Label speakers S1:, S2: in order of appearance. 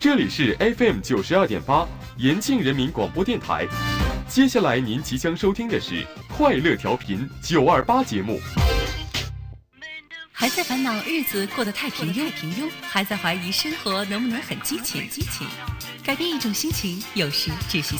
S1: 这里是 FM92.8延庆人民广播电台。接下来您即将收听的是快乐调频928节目。
S2: 还在烦恼日子过得太平庸，还在怀疑生活能不能很激情？改变一种心情，有时只需